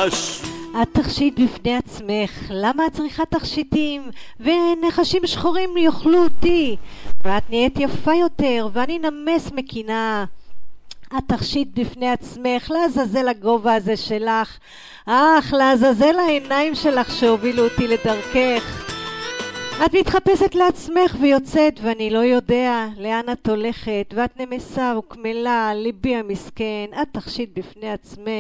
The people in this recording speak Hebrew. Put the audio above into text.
נחש. את תכשיט בפני עצמך, למה את צריכה תכשיטים? ונחשים שחורים יאכלו אותי. ואת נהיית יפה יותר, ואני נמס מקינה. את תכשיט בפני עצמך, לעזאזל הגובה הזה שלך. לעזאזל העיניים שלך שהובילו אותי לדרכך. את מתחפשת לעצמך ויוצאת, ואני לא יודע לאן את הולכת, ואת נמסה וקמלה, ליבי המסכן. את תכשיט בפני עצמך.